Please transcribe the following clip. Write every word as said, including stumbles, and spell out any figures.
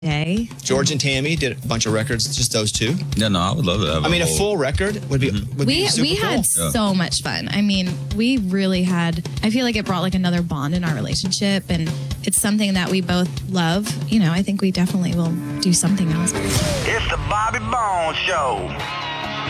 day. George and Tammy did a bunch of records, just those two. Yeah, no, I would love to have I mean, a whole- full record would be Mhm. would We be super we cool. had Yeah. so much fun. I mean, we really had, I feel like it brought like another bond in our relationship, and it's something that we both love. You know, I think we definitely will do something else. It's the Bobby Bones Show.